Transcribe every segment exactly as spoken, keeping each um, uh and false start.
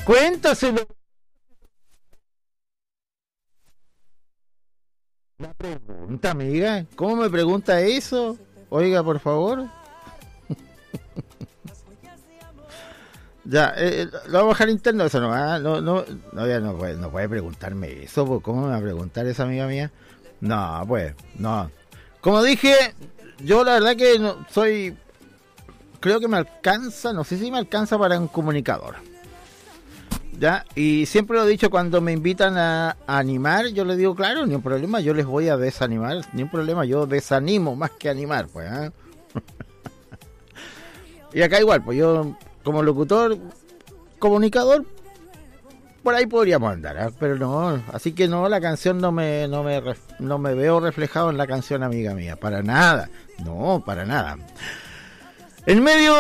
Cuéntaselo. La pregunta, amiga. ¿Cómo me pregunta eso? Oiga, por favor. Ya, eh, lo vamos a bajar interno, eso no va, no, no, no, ya no puede, no puede preguntarme eso, pues, ¿cómo me va a preguntar esa amiga mía? No, pues, no. Como dije, yo la verdad que no, soy, creo que me alcanza, no sé si me alcanza para un comunicador. Ya, y siempre lo he dicho, cuando me invitan a, a animar, yo les digo, claro, ni un problema, yo les voy a desanimar, ni un problema, yo desanimo más que animar, pues, ¿eh? Y acá igual, pues yo... como locutor, comunicador, por ahí podríamos andar, ¿eh? Pero no, así que no, la canción no me, no me, no me veo reflejado en la canción, amiga mía, para nada, no, para nada. En medio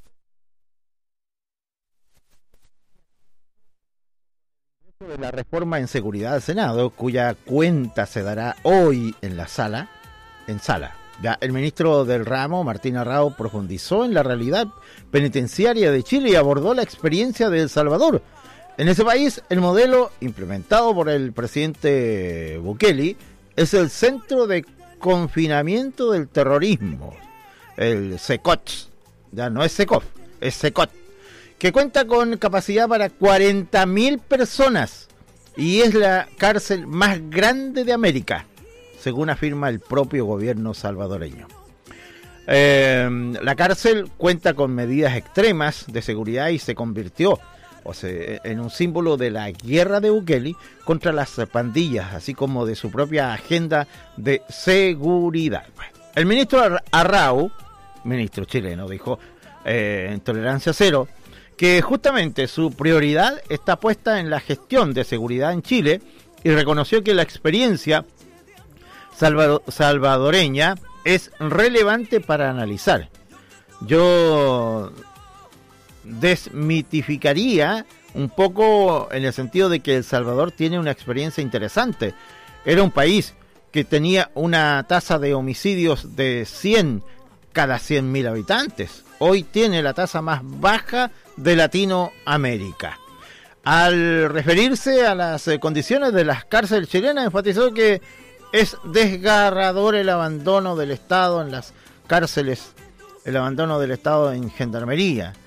de la reforma en seguridad del Senado, cuya cuenta se dará hoy en la sala, en sala. Ya, el ministro del ramo, Martín Arrao, profundizó en la realidad penitenciaria de Chile y abordó la experiencia de El Salvador. En ese país, el modelo implementado por el presidente Bukele es el Centro de Confinamiento del Terrorismo, el CECOT, ya no es SECOF, es CECOT, que cuenta con capacidad para cuarenta mil personas y es la cárcel más grande de América, según afirma el propio gobierno salvadoreño. Eh, la cárcel cuenta con medidas extremas de seguridad y se convirtió o sea, en un símbolo de la guerra de Bukele contra las pandillas, así como de su propia agenda de seguridad. El ministro Arrao, ministro chileno, dijo eh, en Tolerancia Cero que justamente su prioridad está puesta en la gestión de seguridad en Chile y reconoció que la experiencia salvadoreña es relevante para analizar. Yo desmitificaría un poco en el sentido de que El Salvador tiene una experiencia interesante. Era un país que tenía una tasa de homicidios de cien cada cien mil habitantes. Hoy tiene la tasa más baja de Latinoamérica. Al referirse a las condiciones de las cárceles chilenas, enfatizó que es desgarrador el abandono del Estado en las cárceles, el abandono del Estado en gendarmería,